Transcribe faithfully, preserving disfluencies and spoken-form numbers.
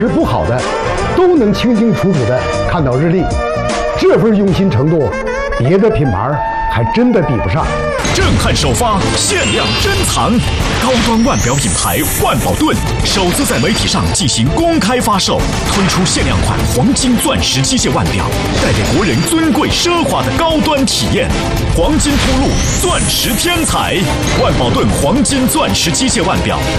是不好的，都能清清楚楚的看到日历。这份用心程度，别的品牌还真的比不上。 震撼首发，限量珍藏，高端腕表品牌万宝盾首次在媒体上进行公开发售，推出限量款黄金钻石机械腕表，带给国人尊贵奢华的高端体验。黄金铺路，钻石天才，万宝盾黄金钻石机械腕表